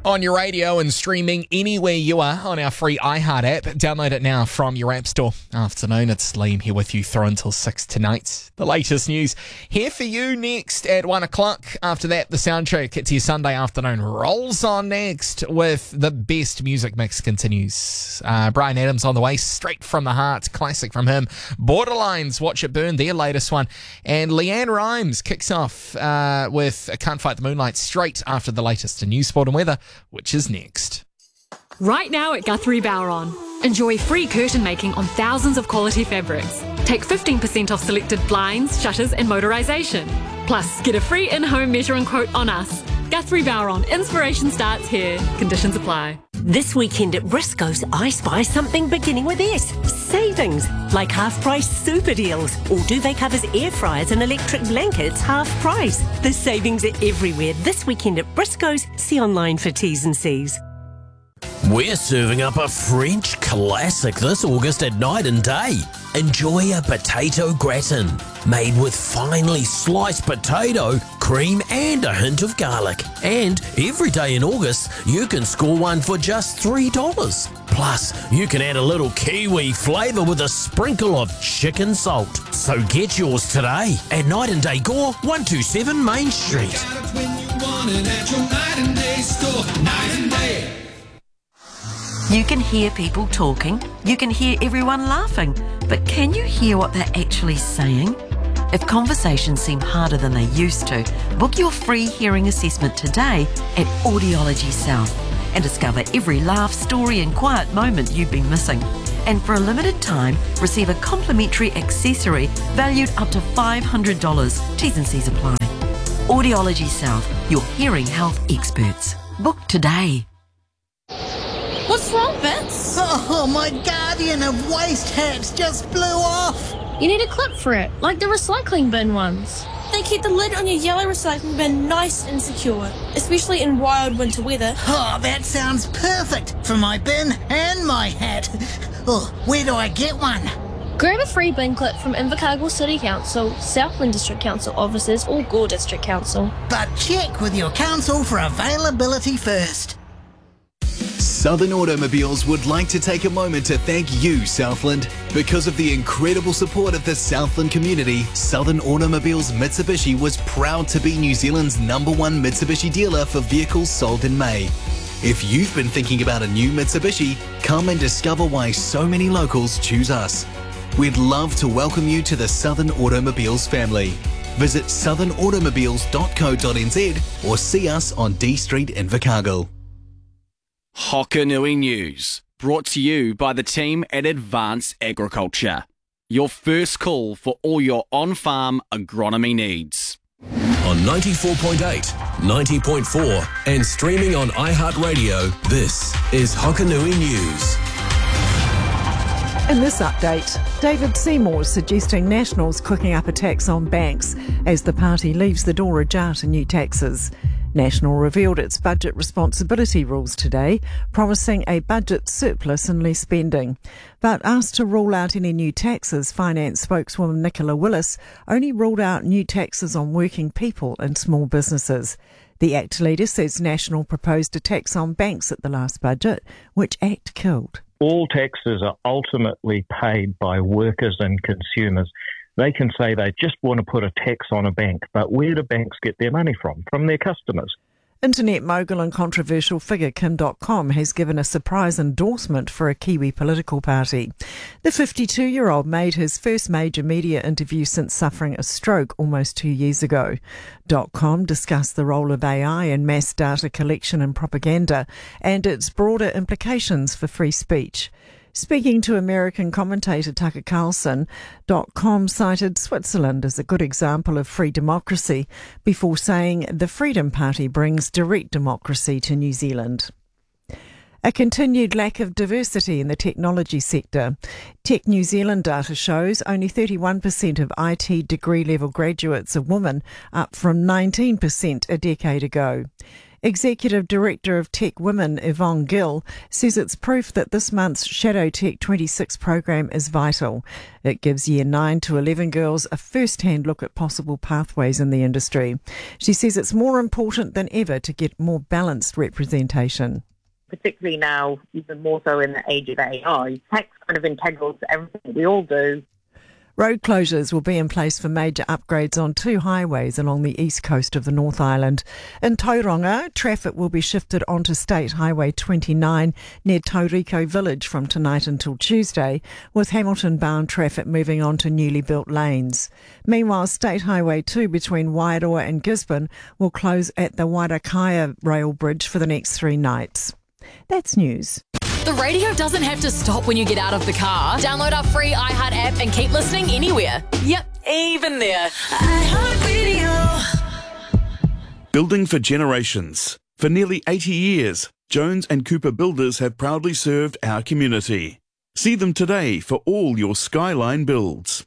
On your radio and streaming anywhere you are on our free iHeart app. Download it now from your app store. Afternoon, it's Liam here with you through until 6 tonight. The latest news here for you next at 1 o'clock. After that, the soundtrack to your Sunday afternoon rolls on next with the best music mix continues. Bryan Adams on the way, straight from the heart, classic from him. Borderlines, Watch It Burn, their latest one. And Leanne Rimes kicks off with Can't Fight the Moonlight straight after the latest in news, sport and weather, which is next. Right now at Guthrie Bowron. Enjoy free curtain making on thousands of quality fabrics. Take 15% off selected blinds, shutters and motorisation. Plus, get a free in-home measuring quote on us. Guthrie Bowron. Inspiration starts here. Conditions apply. This weekend at Briscoe's, I spy something beginning with S. Savings, like half-price super deals. Or duvet covers, air fryers and electric blankets, half price. The savings are everywhere this weekend at Briscoe's. See online for T's and C's. We're serving up a French classic this August at Night and Day. Enjoy a potato gratin made with finely sliced potato, cream and a hint of garlic. And every day in August, you can score one for just $3. Plus, you can add a little kiwi flavour with a sprinkle of chicken salt. So get yours today at Night and Day Gore, 127 Main Street. Got it when you want it at your Night and Day store. Night and Day. You can hear people talking, you can hear everyone laughing, but can you hear what they're actually saying? If conversations seem harder than they used to, book your free hearing assessment today at Audiology South and discover every laugh, story and quiet moment you've been missing. And for a limited time, receive a complimentary accessory valued up to $500. T's and C's apply. Audiology South, your hearing health experts. Book today. What's wrong, Vince? Oh, my Guardian of Waste hats just blew off. You need a clip for it, like the recycling bin ones. They keep the lid on your yellow recycling bin nice and secure, especially in wild winter weather. Oh, that sounds perfect for my bin and my hat. Oh, where do I get one? Grab a free bin clip from Invercargill City Council, Southland District Council offices or Gore District Council. But check with your council for availability first. Southern Automobiles would like to take a moment to thank you, Southland. Because of the incredible support of the Southland community, Southern Automobiles Mitsubishi was proud to be New Zealand's #1 Mitsubishi dealer for vehicles sold in May. If you've been thinking about a new Mitsubishi, come and discover why so many locals choose us. We'd love to welcome you to the Southern Automobiles family. Visit southernautomobiles.co.nz or see us on D Street in Invercargill. Hokanui News, brought to you by the team at Advanced Agriculture. Your first call for all your on-farm agronomy needs. On 94.8, 90.4 and streaming on iHeartRadio, this is Hokanui News. In this update, David Seymour suggesting Nationals cooking up a tax on banks as the party leaves the door ajar to new taxes. National revealed its budget responsibility rules today, promising a budget surplus and less spending. But asked to rule out any new taxes, Finance spokeswoman Nicola Willis only ruled out new taxes on working people and small businesses. The ACT leader says National proposed a tax on banks at the last budget, which ACT killed. All taxes are ultimately paid by workers and consumers. They can say they just want to put a tax on a bank, but where do banks get their money from? From their customers. Internet mogul and controversial figure Kim Dotcom has given a surprise endorsement for a Kiwi political party. The 52-year-old made his first major media interview since suffering a stroke almost 2 years ago. Dotcom discussed the role of AI in mass data collection and propaganda and its broader implications for free speech. Speaking to American commentator Tucker Carlson, Dotcom cited Switzerland as a good example of free democracy before saying the Freedom Party brings direct democracy to New Zealand. A continued lack of diversity in the technology sector. Tech New Zealand data shows only 31% of IT degree-level graduates are women, up from 19% a decade ago. Executive Director of Tech Women, Yvonne Gill, says it's proof that this month's Shadow Tech 26 program is vital. It gives Year 9 to 11 girls a first-hand look at possible pathways in the industry. She says it's more important than ever to get more balanced representation. Particularly now, even more so in the age of AI, tech's kind of integral to everything we all do. Road closures will be in place for major upgrades on 2 highways along the east coast of the North Island. In Tauranga, traffic will be shifted onto State Highway 29 near Tauriko Village from tonight until Tuesday, with Hamilton-bound traffic moving on to newly built lanes. Meanwhile, State Highway 2 between Wairoa and Gisborne will close at the Wairakaya rail bridge for the next 3 nights. That's news. The radio doesn't have to stop when you get out of the car. Download our free iHeart app and keep listening anywhere. Yep, even there. iHeartRadio. Building for generations. For nearly 80 years, Jones and Cooper Builders have proudly served our community. See them today for all your Skyline builds.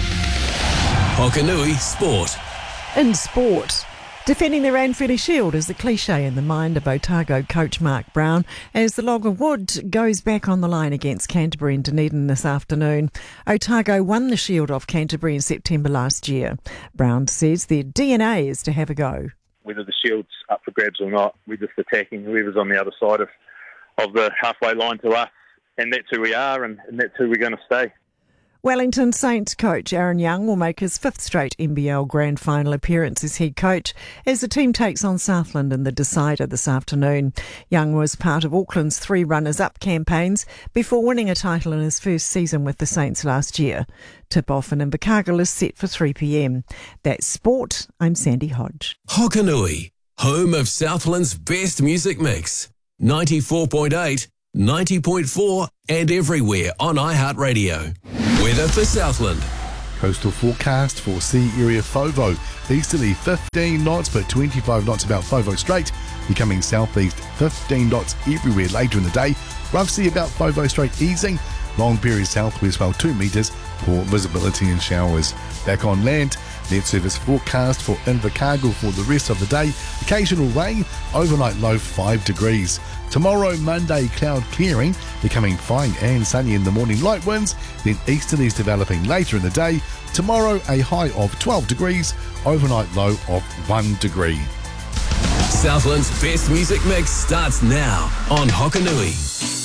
Hokanui Sport. In sport, defending the Ranfurly Shield is the cliche in the mind of Otago coach Mark Brown as the Log of Wood goes back on the line against Canterbury in Dunedin this afternoon. Otago won the Shield off Canterbury in September last year. Brown says their DNA is to have a go. Whether the Shield's up for grabs or not, we're just attacking whoever's on the other side of the halfway line to us, and that's who we are, and that's who we're going to stay. Wellington Saints coach Aaron Young will make his 5th straight NBL Grand Final appearance as head coach as the team takes on Southland in the decider this afternoon. Young was part of Auckland's 3 runners-up campaigns before winning a title in his first season with the Saints last year. Tip-off in Invercargill is set for 3 p.m. That's sport. I'm Sandy Hodge. Hokanui, home of Southland's best music mix. 94.8, 90.4 and everywhere on iHeartRadio. Weather for Southland. Coastal forecast for sea area FOVO. Easterly 15 knots but 25 knots about FOVO Strait. Becoming southeast 15 knots everywhere later in the day. Rough sea about FOVO Strait easing. Long period southwest while 2 metres. Poor visibility and showers. Back on land, Net Service forecast for Invercargill for the rest of the day. Occasional rain, overnight low 5 degrees. Tomorrow, Monday, cloud clearing, becoming fine and sunny in the morning, light winds, then easterlies developing later in the day. Tomorrow, a high of 12 degrees, overnight low of 1 degree. Southland's best music mix starts now on Hokanui.